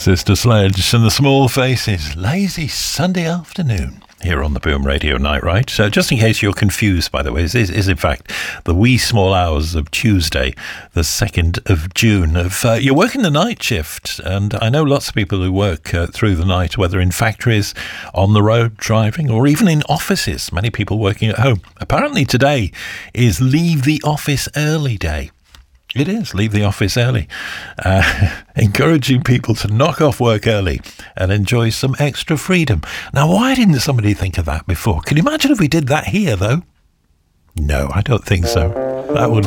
Sister Sledge and the Small Faces, lazy Sunday afternoon here on the Boom Radio Night Right. So just in case you're confused, by the way, this is in fact the wee small hours of Tuesday, the 2nd of June. You're working the night shift, and I know lots of people who work through the night, whether in factories, on the road driving, or even in offices. Many people working at home. Apparently today is Leave the Office Early Day. It is, leave the office early. Encouraging people to knock off work early and enjoy some extra freedom. Now, why didn't somebody think of that before? Can you imagine if we did that here, though? No, I don't think so. That would